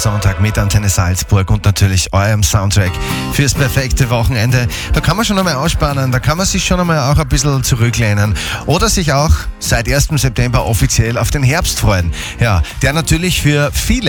Sonntag mit Antenne Salzburg und natürlich eurem Soundtrack fürs perfekte Wochenende. Da kann man schon einmal ausspannen, da kann man sich schon einmal auch ein bisschen zurücklehnen oder sich auch seit 1. September offiziell auf den Herbst freuen. Ja, der natürlich für viele